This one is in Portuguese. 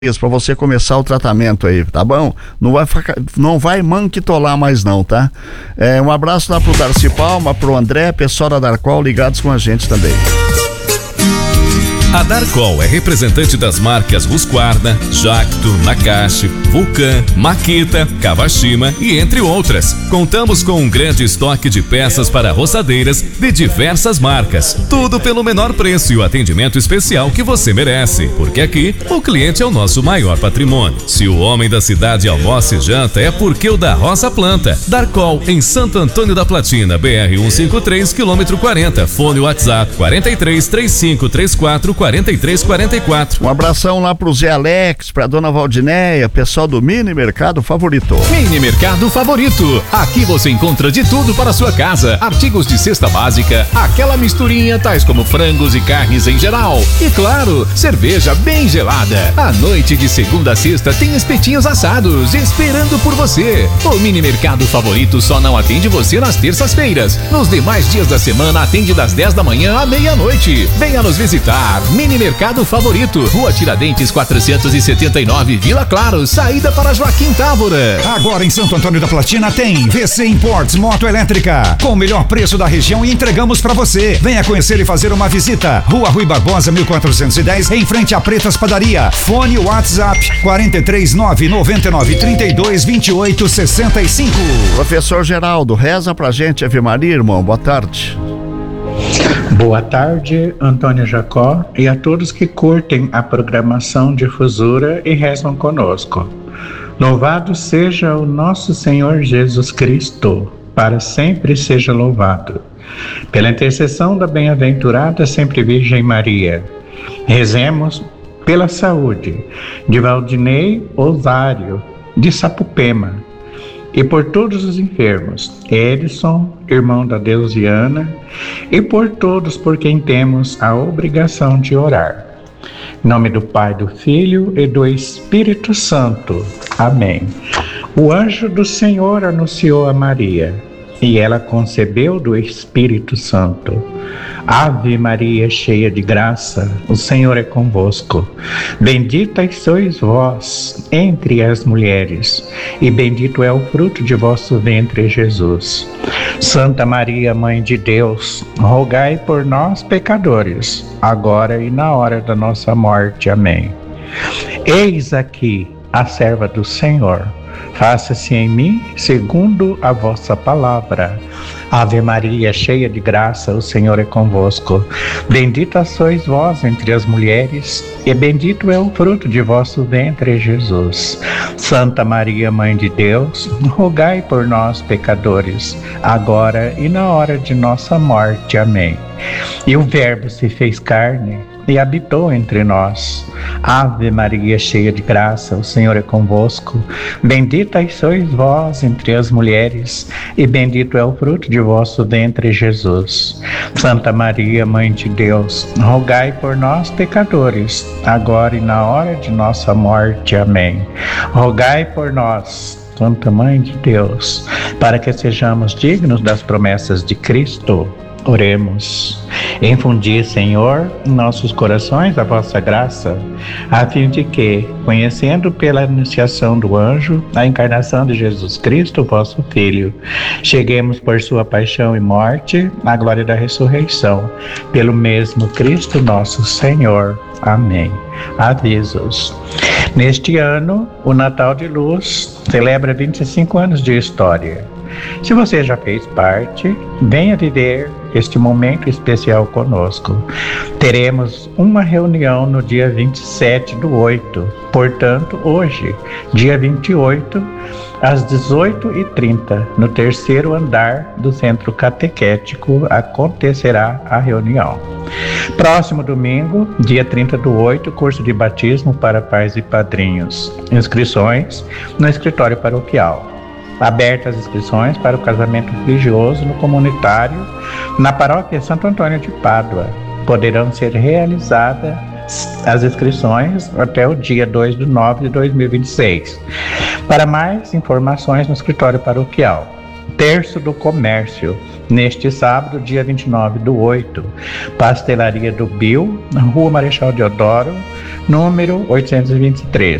para você começar o tratamento aí, tá bom? Não vai manquitolar mais não, tá? Um abraço lá pro Darcy Palma, pro André, pessoal da Darcol ligados com a gente também. A Darcol é representante das marcas Husqvarna, Jacto, Nakashi, Vulcan, Makita, Kawashima e entre outras. Contamos com um grande estoque de peças para roçadeiras de diversas marcas. Tudo pelo menor preço e o atendimento especial que você merece. Porque aqui, o cliente é o nosso maior patrimônio. Se o homem da cidade almoça e janta, é porque o da roça planta. Darcol, em Santo Antônio da Platina, BR 153, quilômetro 40. Fone WhatsApp 43 35 34 4344. Um abração lá pro Zé Alex, pra dona Valdinéia, pessoal do Mini Mercado Favorito. Mini Mercado Favorito. Aqui você encontra de tudo para a sua casa. Artigos de cesta básica, aquela misturinha, tais como frangos e carnes em geral. E claro, cerveja bem gelada. À noite de segunda a sexta tem espetinhos assados esperando por você. O Mini Mercado Favorito só não atende você nas terças-feiras. Nos demais dias da semana atende das 10 da manhã à meia-noite. Venha nos visitar. Mini Mercado Favorito, Rua Tiradentes 479, Vila Claro, saída para Joaquim Távora. Agora em Santo Antônio da Platina tem VC Imports Moto Elétrica, com o melhor preço da região e entregamos para você. Venha conhecer e fazer uma visita. Rua Rui Barbosa 1410, em frente à Pretas Padaria. Fone WhatsApp 439 99 32 28 65. Professor Geraldo, reza pra gente, Ave Maria, irmão. Boa tarde. Boa tarde, Antônio Jacó, e a todos que curtem a programação Difusora e rezam conosco. Louvado seja o nosso Senhor Jesus Cristo, para sempre seja louvado. Pela intercessão da bem-aventurada Sempre Virgem Maria, rezemos pela saúde de Valdinei Osário, de Sapupema, e por todos os enfermos, Edson, irmão da Deusiana, e por todos por quem temos a obrigação de orar. Em nome do Pai, do Filho e do Espírito Santo. Amém. O anjo do Senhor anunciou a Maria, e ela concebeu do Espírito Santo. Ave Maria, cheia de graça, o Senhor é convosco. Benditas sois vós entre as mulheres, e bendito é o fruto de vosso ventre, Jesus. Santa Maria, Mãe de Deus, rogai por nós, pecadores, agora e na hora da nossa morte. Amém. Eis aqui a serva do Senhor. Faça-se em mim segundo a vossa palavra. Ave Maria, cheia de graça, o Senhor é convosco. Bendita sois vós entre as mulheres, e bendito é o fruto de vosso ventre, Jesus. Santa Maria, Mãe de Deus, rogai por nós, pecadores, agora e na hora de nossa morte. Amém. E o Verbo se fez carne e habitou entre nós. Ave Maria, cheia de graça, o Senhor é convosco. Bendita sois vós entre as mulheres, e bendito é o fruto de vosso ventre, Jesus. Santa Maria, Mãe de Deus, rogai por nós, pecadores, agora e na hora de nossa morte. Amém. Rogai por nós, Santa Mãe de Deus, para que sejamos dignos das promessas de Cristo. Oremos. Infundi, Senhor, em nossos corações a vossa graça, a fim de que, conhecendo pela anunciação do anjo a encarnação de Jesus Cristo, vosso Filho, cheguemos por sua paixão e morte à glória da ressurreição, pelo mesmo Cristo nosso Senhor. Amém. Avisos. Neste ano, o Natal de Luz celebra 25 anos de história. Se você já fez parte, venha viver este momento especial conosco. Teremos uma reunião no dia 27/8, portanto, hoje, dia 28, às 18h30, no terceiro andar do Centro Catequético, acontecerá a reunião. Próximo domingo, dia 30/8, curso de batismo para pais e padrinhos. Inscrições no escritório paroquial. Abertas as inscrições para o casamento religioso no comunitário na paróquia Santo Antônio de Pádua. Poderão ser realizadas as inscrições até o dia 2/9/2026. Para mais informações no escritório paroquial, Terço do Comércio, neste sábado, dia 29/8. Pastelaria do Bill, na Rua Marechal Deodoro, número 823.